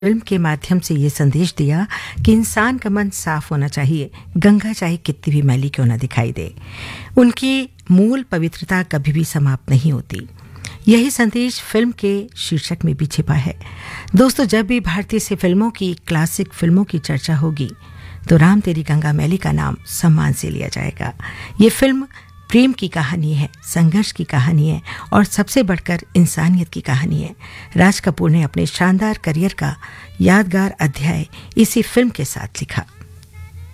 Film के माध्यम से ये संदेश दिया कि इंसान का मन साफ होना चाहिए, गंगा चाहे कितनी भी मैली क्यों ना दिखाई दे। उनकी मूल पवित्रता कभी भी समाप्त नहीं होती। यही संदेश फिल्म के शीर्षक में भी छिपा है। दोस्तों, जब भी भारतीय से फिल्मों की, क्लासिक फिल्मों की चर्चा होगी तो राम तेरी गंगा मैली का नाम सम्मान से लिया जाएगा। ये फिल्म प्रेम की कहानी है, संघर्ष की कहानी है और सबसे बढ़कर इंसानियत की कहानी है। राज कपूर ने अपने शानदार करियर का यादगार अध्याय इसी फिल्म के साथ लिखा।